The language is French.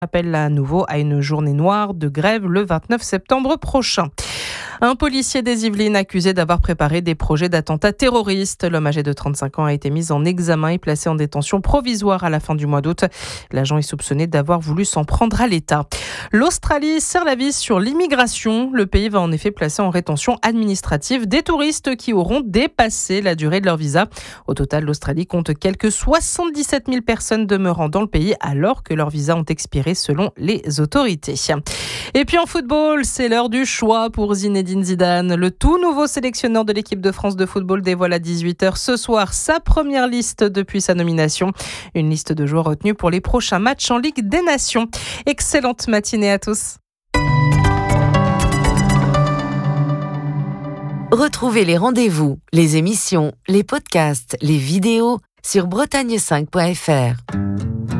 appelle à nouveau à une journée noire de grève le 29 septembre prochain. Un policier des Yvelines accusé d'avoir préparé des projets d'attentats terroristes. L'homme âgé de 35 ans a été mis en examen et placé en détention provisoire à la fin du mois d'août. L'agent est soupçonné d'avoir voulu s'en prendre à l'État. L'Australie serre la vis sur l'immigration. Le pays va en effet placer en rétention administrative des touristes qui auront dépassé la durée de leur visa. Au total, l'Australie compte quelques 77 000 personnes demeurant dans le pays alors que leurs visas ont expiré selon les autorités. Et puis en football, c'est l'heure du choix pour Zinedine Zidane. Le tout nouveau sélectionneur de l'équipe de France de football dévoile à 18h ce soir sa première liste depuis sa nomination. Une liste de joueurs retenus pour les prochains matchs en Ligue des Nations. Excellente matinée à tous. Retrouvez les rendez-vous, les émissions, les podcasts, les vidéos sur bretagne5.fr.